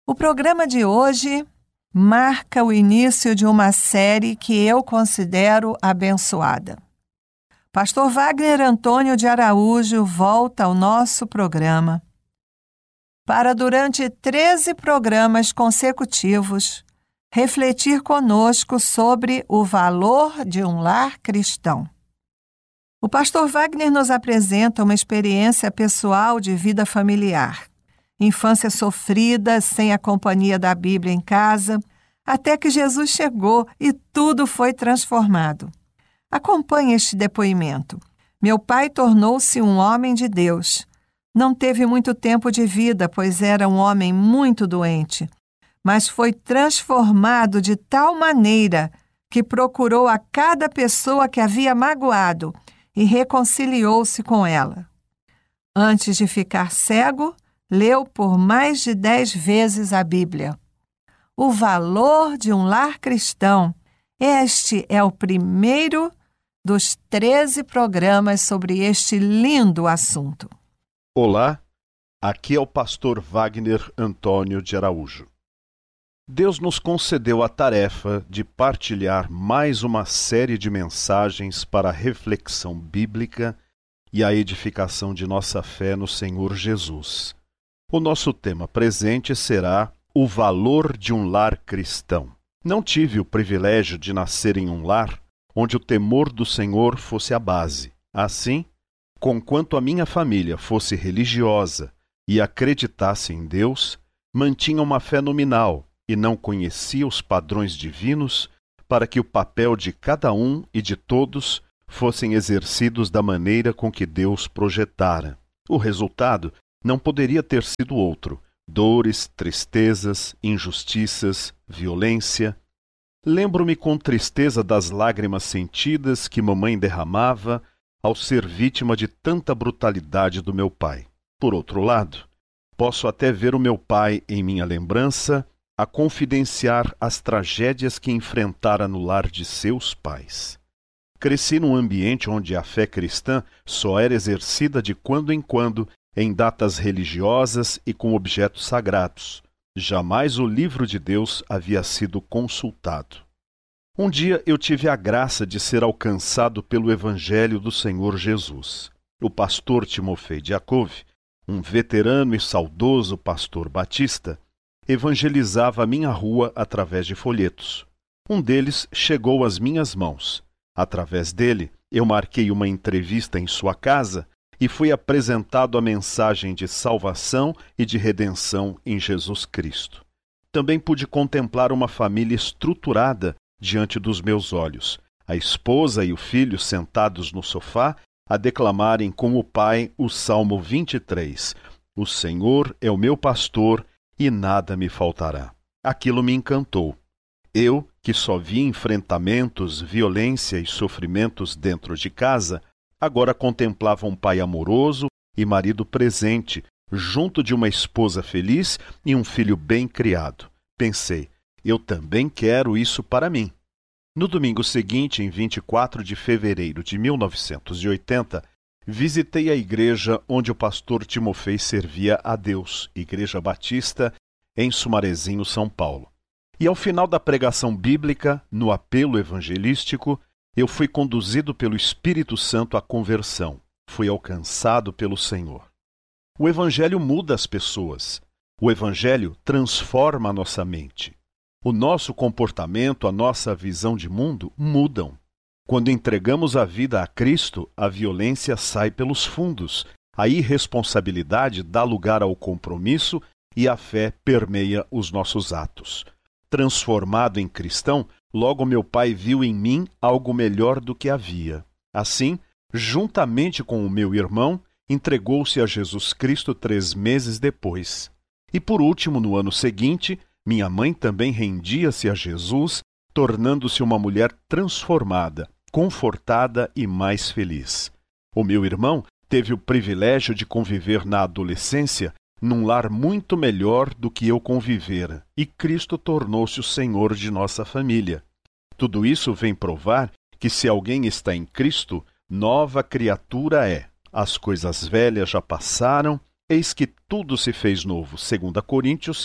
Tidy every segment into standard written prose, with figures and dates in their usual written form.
O programa de hoje marca o início de uma série que eu considero abençoada. Pastor Wagner Antônio de Araújo volta ao nosso programa para, durante 13 programas consecutivos, refletir conosco sobre o valor de um lar cristão. O pastor Wagner nos apresenta uma experiência pessoal de vida familiar. Infância sofrida, sem a companhia da Bíblia em casa, até que Jesus chegou e tudo foi transformado. Acompanhe este depoimento. Meu pai tornou-se um homem de Deus. Não teve muito tempo de vida, pois era um homem muito doente, mas foi transformado de tal maneira que procurou a cada pessoa que havia magoado e reconciliou-se com ela. Antes de ficar cego, leu por mais de 10 vezes a Bíblia. O valor de um lar cristão. Este é o primeiro dos 13 programas sobre este lindo assunto. Olá, aqui é o pastor Wagner Antônio de Araújo. Deus nos concedeu a tarefa de partilhar mais uma série de mensagens para a reflexão bíblica e a edificação de nossa fé no Senhor Jesus. O nosso tema presente será o valor de um lar cristão. Não tive o privilégio de nascer em um lar onde o temor do Senhor fosse a base. Assim, conquanto a minha família fosse religiosa e acreditasse em Deus, mantinha uma fé nominal e não conhecia os padrões divinos para que o papel de cada um e de todos fossem exercidos da maneira com que Deus projetara. O resultado não poderia ter sido outro: dores, tristezas, injustiças, violência. Lembro-me com tristeza das lágrimas sentidas que mamãe derramava ao ser vítima de tanta brutalidade do meu pai. Por outro lado, posso até ver o meu pai em minha lembrança a confidenciar as tragédias que enfrentara no lar de seus pais. Cresci num ambiente onde a fé cristã só era exercida de quando em quando em datas religiosas e com objetos sagrados. Jamais o livro de Deus havia sido consultado. Um dia eu tive a graça de ser alcançado pelo Evangelho do Senhor Jesus. O pastor Timofei Diakov, um veterano e saudoso pastor batista, evangelizava a minha rua através de folhetos. Um deles chegou às minhas mãos. Através dele, eu marquei uma entrevista em sua casa e fui apresentado a mensagem de salvação e de redenção em Jesus Cristo. Também pude contemplar uma família estruturada diante dos meus olhos, a esposa e o filho sentados no sofá a declamarem com o pai o Salmo 23, O Senhor é o meu pastor e nada me faltará. Aquilo me encantou. Eu, que só via enfrentamentos, violência e sofrimentos dentro de casa, agora contemplava um pai amoroso e marido presente, junto de uma esposa feliz e um filho bem criado. Pensei, eu também quero isso para mim. No domingo seguinte, em 24 de fevereiro de 1980, visitei a igreja onde o pastor Timofei servia a Deus, Igreja Batista, em Sumarezinho, São Paulo. E ao final da pregação bíblica, no apelo evangelístico, eu fui conduzido pelo Espírito Santo à conversão. Fui alcançado pelo Senhor. O Evangelho muda as pessoas. O Evangelho transforma a nossa mente. O nosso comportamento, a nossa visão de mundo mudam. Quando entregamos a vida a Cristo, a violência sai pelos fundos. A irresponsabilidade dá lugar ao compromisso e a fé permeia os nossos atos. Transformado em cristão, logo meu pai viu em mim algo melhor do que havia. Assim, juntamente com o meu irmão, entregou-se a Jesus Cristo 3 meses depois. E por último, no ano seguinte, minha mãe também rendia-se a Jesus, tornando-se uma mulher transformada, confortada e mais feliz. O meu irmão teve o privilégio de conviver na adolescência num lar muito melhor do que eu convivera, e Cristo tornou-se o Senhor de nossa família. Tudo isso vem provar que se alguém está em Cristo, nova criatura é. As coisas velhas já passaram, eis que tudo se fez novo. 2 Coríntios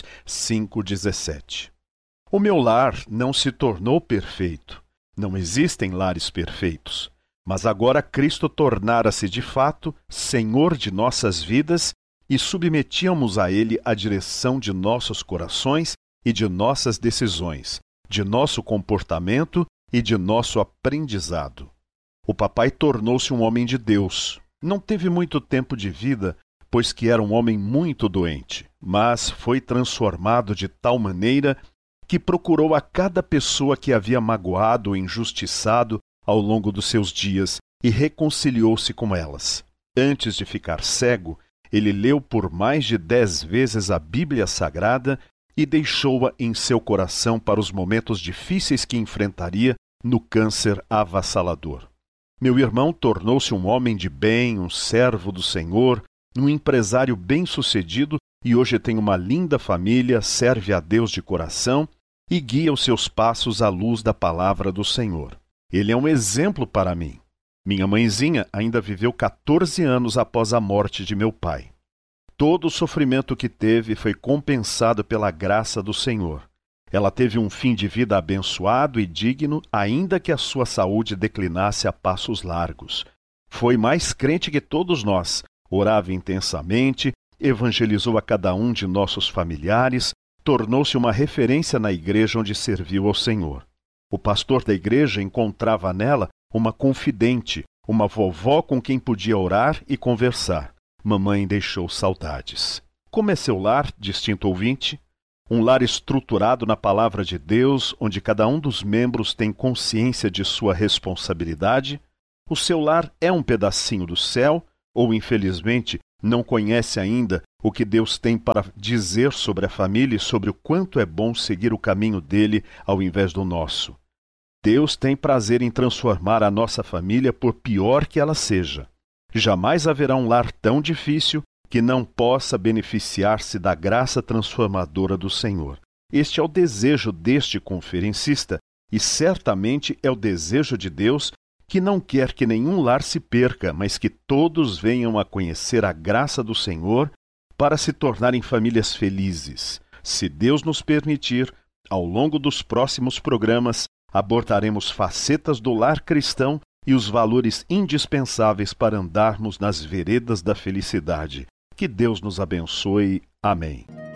5,17. O meu lar não se tornou perfeito. Não existem lares perfeitos. Mas agora Cristo tornara-se de fato Senhor de nossas vidas e submetíamos a Ele a direção de nossos corações e de nossas decisões, de nosso comportamento e de nosso aprendizado. O papai tornou-se um homem de Deus. Não teve muito tempo de vida, pois que era um homem muito doente, mas foi transformado de tal maneira que procurou a cada pessoa que havia magoado ou injustiçado ao longo dos seus dias e reconciliou-se com elas. Antes de ficar cego, ele leu por mais de 10 vezes a Bíblia Sagrada e deixou-a em seu coração para os momentos difíceis que enfrentaria no câncer avassalador. Meu irmão tornou-se um homem de bem, um servo do Senhor, um empresário bem-sucedido e hoje tem uma linda família, serve a Deus de coração e guia os seus passos à luz da palavra do Senhor. Ele é um exemplo para mim. Minha mãezinha ainda viveu 14 anos após a morte de meu pai. Todo o sofrimento que teve foi compensado pela graça do Senhor. Ela teve um fim de vida abençoado e digno, ainda que a sua saúde declinasse a passos largos. Foi mais crente que todos nós, orava intensamente, evangelizou a cada um de nossos familiares, tornou-se uma referência na igreja onde serviu ao Senhor. O pastor da igreja encontrava nela uma confidente, uma vovó com quem podia orar e conversar. Mamãe deixou saudades. Como é seu lar, distinto ouvinte? Um lar estruturado na palavra de Deus, onde cada um dos membros tem consciência de sua responsabilidade? O seu lar é um pedacinho do céu? Ou, infelizmente, não conhece ainda o que Deus tem para dizer sobre a família e sobre o quanto é bom seguir o caminho dele ao invés do nosso? Deus tem prazer em transformar a nossa família, por pior que ela seja. Jamais haverá um lar tão difícil que não possa beneficiar-se da graça transformadora do Senhor. Este é o desejo deste conferencista e certamente é o desejo de Deus, que não quer que nenhum lar se perca, mas que todos venham a conhecer a graça do Senhor para se tornarem famílias felizes. Se Deus nos permitir, ao longo dos próximos programas, abordaremos facetas do lar cristão e os valores indispensáveis para andarmos nas veredas da felicidade. Que Deus nos abençoe. Amém.